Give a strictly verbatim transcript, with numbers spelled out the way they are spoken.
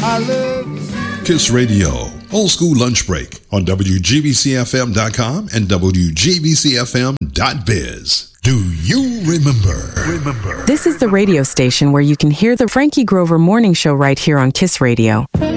I love you. Kiss Radio, Old School Lunch Break on W G B C F M dot com and W G B C F M dot biz. Do you remember? Remember. This is the radio station where you can hear the Frankie Grover Morning Show right here on Kiss Radio.